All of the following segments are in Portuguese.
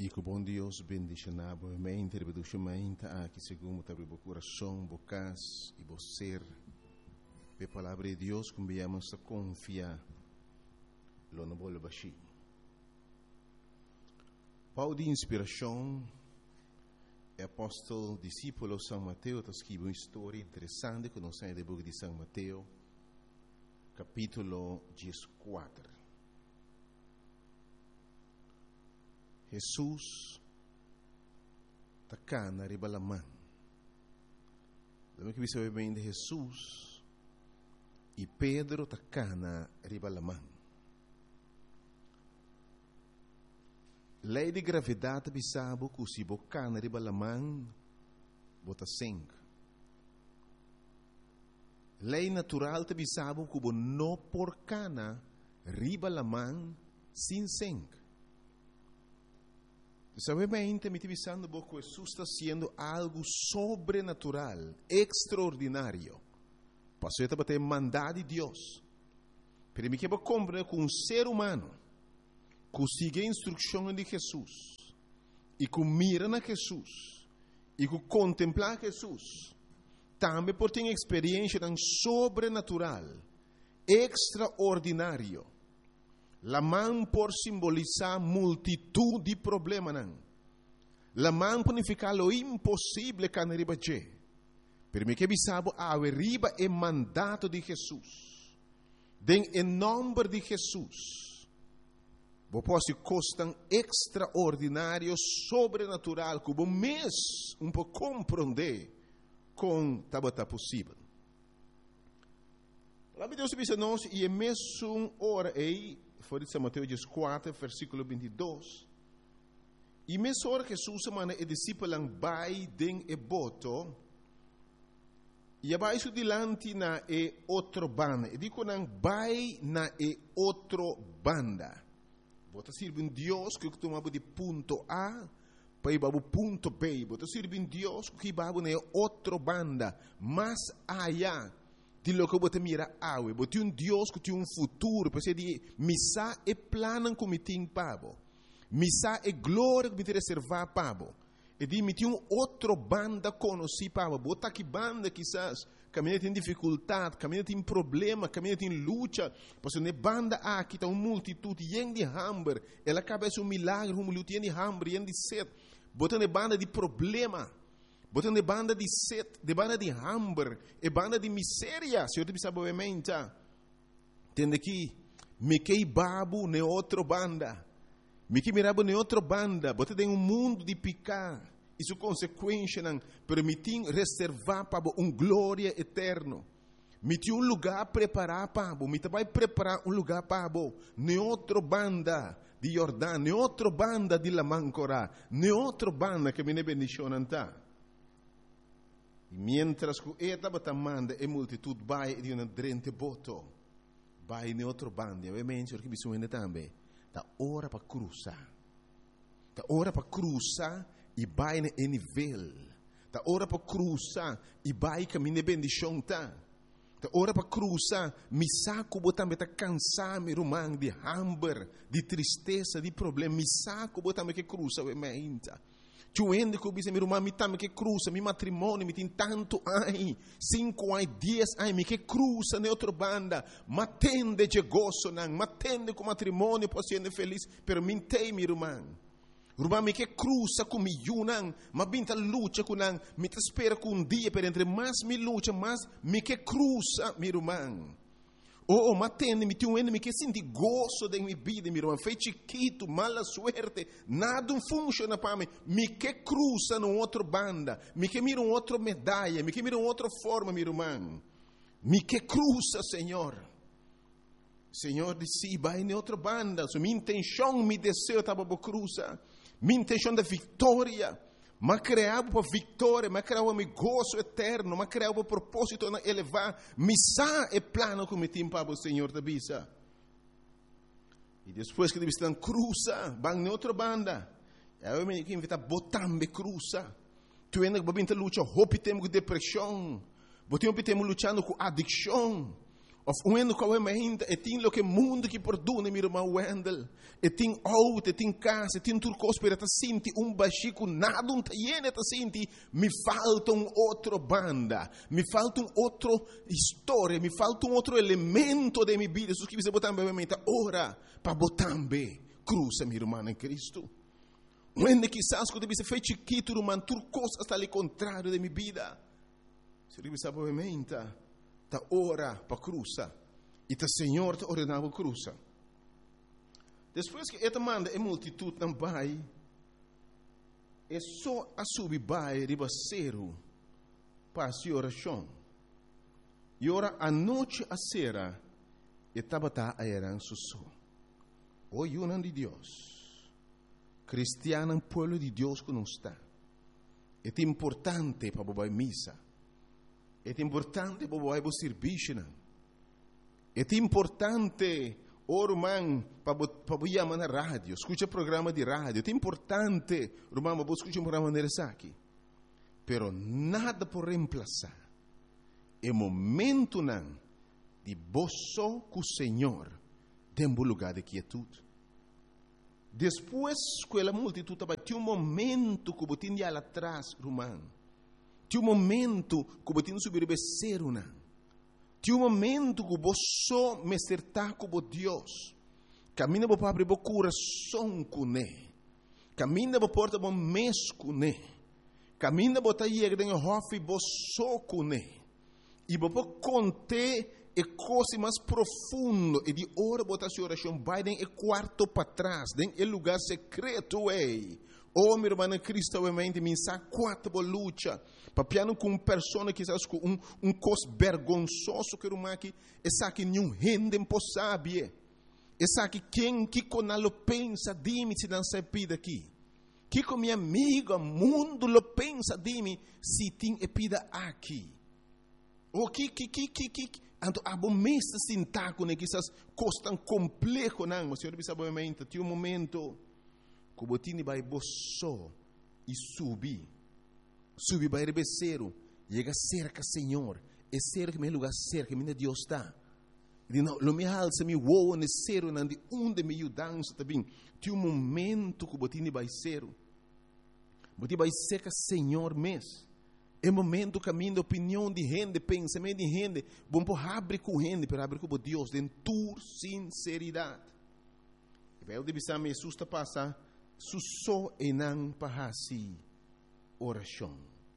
E que o bom Deus bendiga a mente, aqui segundo o coração, bocas e você. A palavra de Deus, como viemos a confiar, lo não vou baixar. Paulo de inspiração, é apóstolo, discípulo de São Mateus, está escrevendo uma história interessante que nós temos no livro de São Mateus, capítulo 14. Jesus está cá na ribalamã. Lembra que você vê bem de Jesus e Pedro está cá na ribalamã. Lei de gravidade bisabo que se boca na ribalamã bota sangue. Lei natural te bisabo que não por cana ribalamã sem sangue. Sabemente me divisando que Jesus está sendo algo sobrenatural, extraordinário. Passou a ter mandado de Deus. Pero me quero compreender que um ser humano que sigue a instrução de Jesus e que mira na Jesus e que contempla Jesus, também por ter experiência tão sobrenatural, extraordinário. La mão por simbolizar multitud de problemas. La mão por significar lo impossível que não riba che. Per me que bisabo a riba é mandato de Jesus. Den em nome de Jesus. Vou posso costan extraordinário, sobrenatural, que o mês pouco compreender com tabata possível. A Deus diz nós e é mesmo hora aí. Foi de São Mateus 14, versículo 22. E mesmo hora que Jesus mana e discípulo vai den e boto, e abaixo dilante na e outro banda. E digo nang vai na e outro banda. Bota sirve Deus que tomava de ponto A para ir para o ponto B. Bota sirve Deus que vai na outro banda, mais allá. De lo que você mira awe, você tem Deus que tem futuro, você diz, missa é plano que me tem pabo, missa é glória que me tem reservar pabo, e diz, me tem outro banda conhecido pabo, bota que banda quizás, caminha tem dificuldade, caminha tem problema, caminha tem luta, porque ne banda aqui está uma multitud, yen de hambre, ela acaba de milagre, uma luta yen de hambre, yen de sede, bota ne banda de problema. Botando de banda de sede, de banda de hambre, e banda de miséria. Se eu te pensava obviamente, tende que me que babu ne outra banda, me que mirabo ne outra banda, botando em mundo de picar, e sua consequência não permitir reservar para glória eterno. Me tinha lugar preparar para me vai preparar lugar para ne outra banda de Jordão, ne outra banda de Lamancora, ne outra banda que me ne bendicionanta. Mientras que esta batamanda e multitud vai di una drente boto, vai in outro bando, ovviamente perché bisogna também, da ora para cruzar, da ora para cruzar e vai em nível, da ora para cruzar e vai caminhar bendição tá, da ora para cruzar, mi saco botambe tá cansar me rumang de hambre, de tristeza, de problema, mi saco botambe que cruza ovviamente. Chuende que eu meu irmão me tame que cruza, meu matrimônio me tem tanto ai, 5 ai, 10 ai, me que cruza na outra banda, matende de gozo não, matende com matrimônio posso ser feliz, pero mintei meu irmão. Irmão me que cruza com meu não, mas binta luta com não, me te espera com dia per entre mais me luta, mais me que cruza meu irmão. Oh, matende, me tem me que senti gozo da minha vida, meu irmão. Foi chiquito, mala suerte, nada funciona para mim. Me que cruza no outro banda, me que mira outra medalha, me que mira outra forma, meu irmão. Me que cruza, Senhor. Senhor disse, vai em outra banda. Minha intenção, meu desejo estava para cruzar. Minha intenção da vitória. Mas criava para vitória, mas criava para gozo eterno, mas criava para propósito de elevar. Missa é plano que me tem para o Senhor da Bisa. E depois que eles estão cruza, vão em outra banda. Eu me invito a botar me cruza. Tu ainda vai lutar, hope temos depressão, temos lutando com adicção. Of uendo com a mente, e tem lo que mundo que perdona, meu irmão Wendel. E tem auto, e tem casa, e tem tudo coisa para te sentir baxico, nada um taien te sentir. Me falta outro banda, me falta outra história, me falta outro elemento de minha vida. Isso que você botar na mente, ora, para botar bem, cruza, meu irmão em Cristo. Uendo quizás quando você fez chiquito, irmão, tudo coisa está ali contrário de minha vida. Se você sabe a mente, ta ora para cruza e ta Senhor te ordenava cruza. Depois que esta manda a multitud não vai, é só a subir vai ribaceiro para a oração. E ora a noite a sera e tabata a eran susso. O yunan de Deus, cristiano pueblo de Deus que não está. É importante para bobar missa. É importante para o serviço. É importante, irmão, para chamar na rádio. Escuta programa de rádio. É importante, irmão, para escutar um programa de aqui. Pero nada por reemplazar. É momento não de boço com o Senhor dentro do lugar de quietude. Depois que a multitud tinha um momento que você tinha lá atrás, irmão. Tinha um momento que você tinha que subir becerro, não. Tinha um momento que você me acertar com Deus. Caminha para abrir o coração com Ele. Caminha para porta o mês com Ele. Caminha para ir em hofe você com Ele. E para contar a coisa mais profunda e de hora botar sua oração vai em quarto para trás, em lugar secreto é. Oh, meu irmão Cristo, obviamente, me sabe quatro luta. Papiano com uma pessoa que sabe com cos vergonzoso que irmão aqui, essa que nenhum rende impossível. Essa que quem que conalo pensa de mim se não se pida aqui. Que com minha amiga, mundo lo pensa de mim se tem pida aqui. O que Anto abomesta sintaco ne quizás costan complejo não, mas senhor bisa obviamente, tinha momento que botini vai bosso e subir vai rebeceiro, chega cerca Senhor, é cerca meu lugar cerca, minha Deus está. E não, lo me alça me woa ne cero não de onde me dança também. Tinha momento que botini vai cero, botini vai cerca Senhor mês. É momento caminho de opinião de gente, pensamento de gente. Bom por abrir com gente, para abrir com Deus, de tua sinceridade. E vai o de bisam Jesus está passar, susso e não para si oração.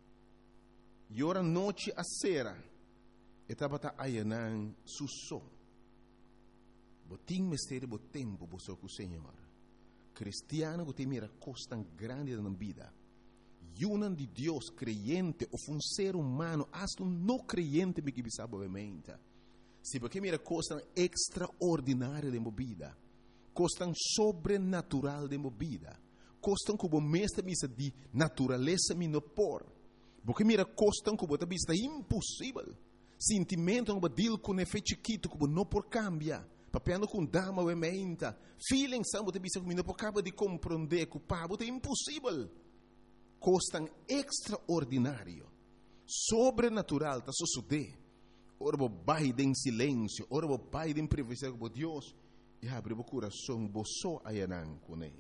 E ora noite a sera, estava a ayanan susso. Botim mistério bo tempo bo com o Senhor. Cristiano que tem mira costa grande na vida. Yunan de Deus creyente ou um ser humano, hasta um não creyente me que sabe obviamente. Se porque mira coisa extraordinária de movida, coisa sobrenatural de movida, coisa como mestre misa de natureza me no por, porque mira coisa como te vista impossível, sentimento como deal com efeito chiquito como não por cambia. Papiando com dama obviamente, feeling são te vista como não por cabo de compreender que o pavo é impossível. Coisa extraordinário, sobrenatural, está sucedendo. Ora, vai em silêncio, ora, vai em privacidade com Deus, e abre o coração, você ayanan com ele.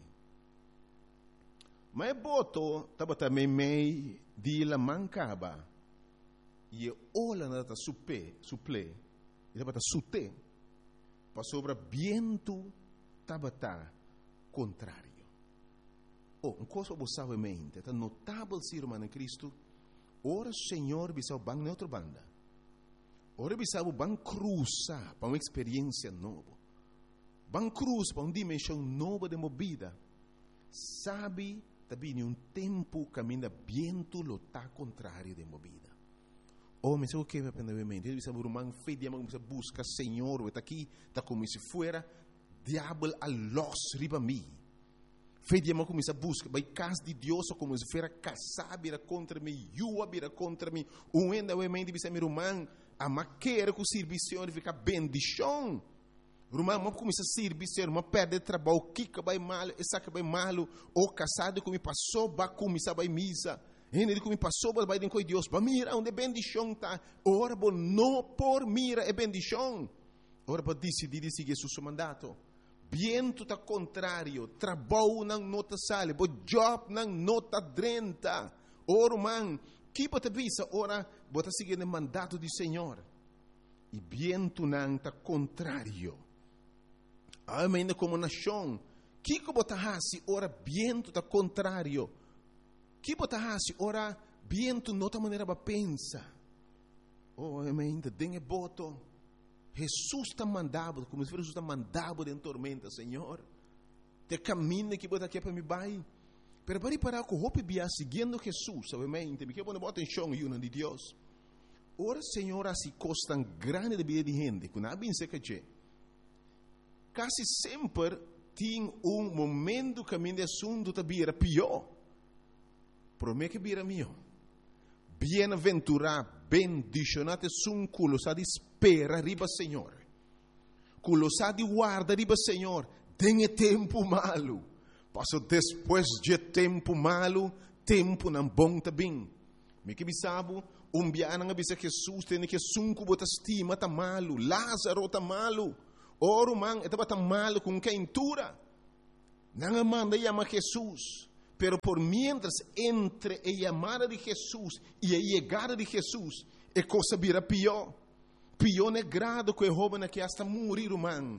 Mas boto, estava também meio de la mancaba, e olha nada suple, e estava sute, para sobre viento, estava contrário. Uma coisa que você sabe em mente, é notável ser humano em Cristo. Ora, Senhor, bisau bang na outra banda. Ora, bisau bang cruzar para uma experiência nova. Bang cruz para uma dimensão nova de movida. Sabe, também um tempo caminha viento lo tá contrário de movida. Oh, mas o que vai aprender em mente? Ele bisau rumang fe dia mag busca Senhor, está aqui, está como se fuera diabo a los riba mim. Fei dia mal começa a busca, vai casa de Deus ou como se fera casar, vira contra mim, yua vira contra mim, ainda o emende bisa mi rumang, a maquera com o serviço fica bendição. Rumang mal começa a serviço, uma perde trabalho, kika vai mal, essa que vai malo, ou casado como passou, vai começar vai misa. Ele diz que me passou para baixo de Deus. Para mira onde bendição está. Ora, não por mira é bendição. Ora, para decidir seguir seu mandato. Viento está contrário. Trabalho não nota sale. Bo job não nota 30. Ora, man. Que pode visa. Ora, bota seguir o mandato do Senhor. E viento não está contrário. Ainda como nação. Que bota hasi. Ora, viento está contrário. Que bota hasi. Ora, viento não está maneira para pensar. Oh, ainda tem boto. Jesus está mandado, como se Jesus está mandado em tormenta, Senhor. Te caminho que bota aqui para me vai. Pero para parar com o bia seguindo Jesus, obviamente, me quer poner atenção em um de Deus. Ora, Senhor, assim costa grande de vida de gente, que não bem se que quase sempre tem momento que o assunto está bem pior. Por mim que bem meu. Bem-aventurado, bendicionado sun culo sa di spera riba Senhor. Culo sa di guarda riba Senhor. Tem tempo malo. Passo depois de tempo malo, tempo não bom também. Me que bisabo, biana nga bisa Jesus tem que sunco bota estima tá malo, Lázaro tá malo. Oro man etaba tá malo com quem tura. Não manda chama Jesus. Pero por mientras entre a llamada de Jesús y a llegada de Jesús, es cosa vira pior. Pior negrado que el joven que hasta morir, man.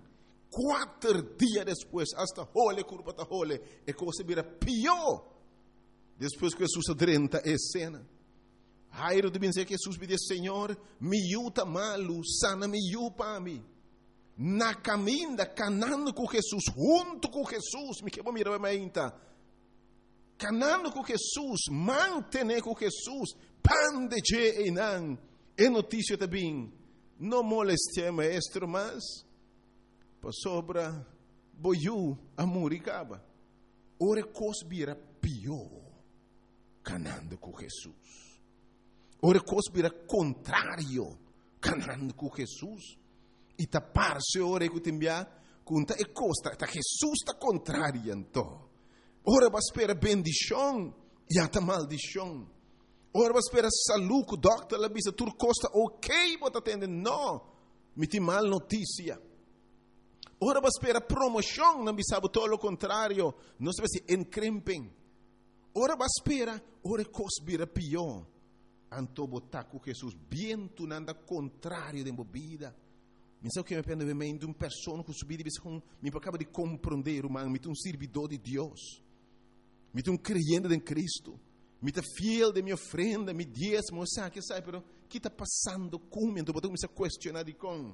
4 días después, hasta jole, curva ta jole, es cosa vira pior. Después que Jesús adrenta a escena. Jairo de dizer que Jesús me diz, Senhor, me yuta malo, sana me yu para mim. Na caminda, canando com Jesus, junto com Jesus, me quebra mirar a minha. Canando com Jesus, mantener com Jesus, pan de je e não. É notícia também. Não moleste maestro, mas para sobra boiu a muricaba. Ora cosbira pior, canando com Jesus. Ora cosbira contrário, canando com Jesus. E tapar-se ora que timbia, conta e costa, tá Jesus está contrário então. Ora vai esperar bendição e até maldição. Ora vai esperar saúde, o doctor lá bisa tur costa ok, bota atender não, me tem mal notícia. Ora vai esperar promoção, não bisa todo o contrário, não se vai encrempem. Ora vai esperar, ora cosbira pior. Anto botar com Jesus, bem tu nanda contrário de bebida. Me sabe o que me pende bem de uma pessoa que subir e me acaba de compreender, man, me tem servidor de Deus. Me tem creyente em Cristo. Me tem fiel de minha ofrenda, me diezmo, sabe, pero que está passando comigo? Então, eu me questionar de com.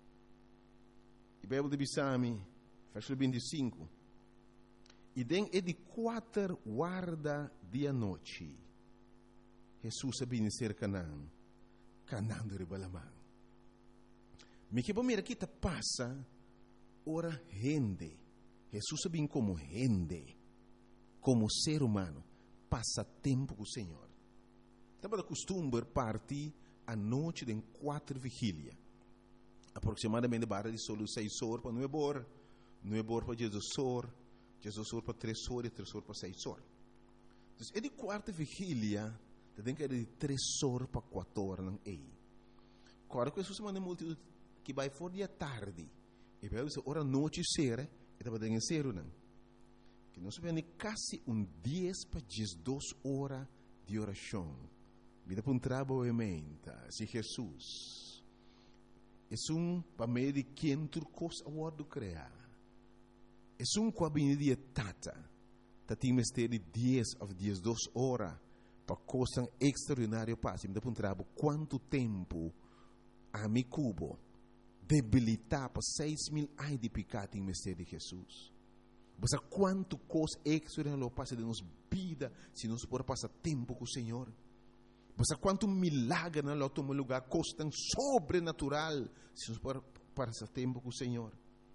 E a Bíblia de Bissami, versículo 25. E den é de 4 guarda de noite. Jesus sabia ser Canaã. Canaã de Ribalamã. Me que bom mira que está passa, ora rende. Jesus sabia como rende. Como ser humano, passa tempo com o Senhor. Estava de costume partir à noite de 4 vigília. Aproximadamente barra de solo 6 horas para 9 horas. 9 horas para 16 horas. 16 horas para 3 horas e 3 horas para 6 horas. Então, é de 4 vigília, tem que ir de 3 horas para 4 horas. Não é? Agora, que Jesus manda multidão que vai fora de tarde. E vai dizer, hora noite será, e estava dando ser, não? Que nós vemos quase 10 para 12 horas de oração. Vida para um trabalho se Jesus é para meio de quem turcos a word criar. É com a de tata. Tem mistério de 10 ou 12 horas para coisa extraordinária passe. Vida para um trabalho quanto tempo a mi cubo debilitar para 6.000 anos de pecado em mistério de Jesus. Mas quanto coisa extraordinária passa de nossa vida se nós podemos passar tempo com o Senhor. Mas quanto milagre não toma lugar, coisa tão sobrenatural se nós podemos passar tempo com o Senhor.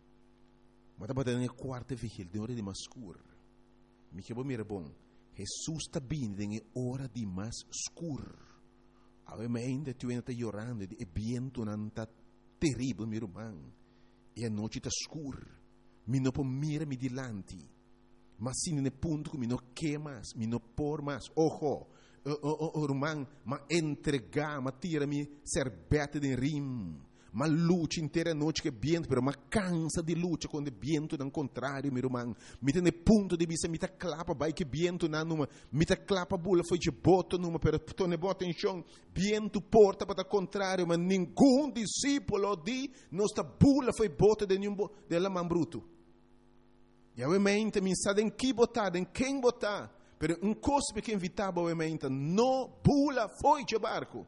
Mas estava dando a 4ª vigília, de hora de mais escuro. Me que bom, bom. Jesus está vindo em hora de mais escuro. Ainda tu ainda está chorando, e vento não está terrível, meu irmão. E a noite está escura. Me não pode mirar-me dilante. Mas se não é ponto que me não quer mais, me não por mais. Ojo, irmão, mas entregar, mas tira-me serbete de rim. Mas luta inteira noite que viento, mas cansa de luta quando o viento não contrário, meu irmão. Me tem ponto de vista, me tá clapa, vai que viento na numa, me tá clapa bula foi de boto numa, pero tu ne bota em chão, viento porta para o contrário, mas nenhum discípulo de nossa bula foi bota de nenhum de la man bruto. E obviamente me sabe em que botar, em quem botar, pero um cospe que invitava obviamente, no bula foi de barco.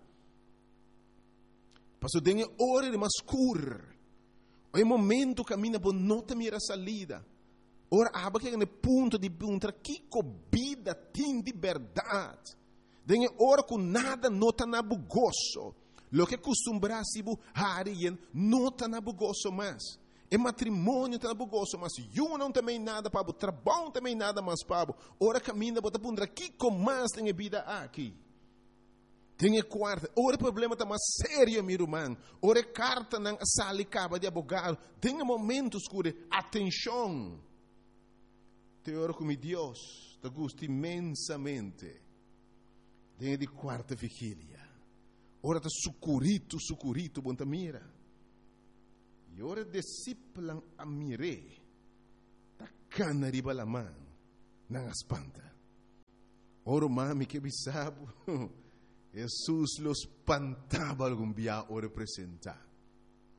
Passou tem hora de mascur. O momento caminha por nota mira salida. Ora aba que no ponto de encontrar que vida tem de verdade. Tem hora com nada nota na bugoso. Lo que costumbrasse bu harien nota na bugoso mais. E matrimônio está na bugoso, mas eu não também nada para o trabalho também nada mais para. Ora caminha por encontrar que mais tem vida aqui. Tem quarta, ora o problema está mais sério, meu irmão. Ora carta na sala acaba de abogado. Tem momentos que atenção. Te oro com Deus, te gosto imensamente. Tem de quarta vigília. Ora está sucurito, bom mira. E ora discípulo a mire. Ta cana riba la man, não espanta. Ora mami que bisabo. Jesus los espantava algum dia o representar.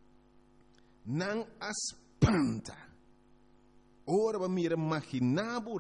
Não espanta. Ora, mira, imaginava